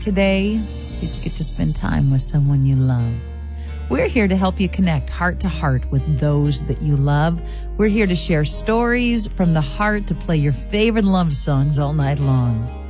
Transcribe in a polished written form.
today? Did you get to spend time with someone you love? We're here to help you connect heart to heart with those that you love. We're here to share stories from the heart, to play your favorite love songs all night long.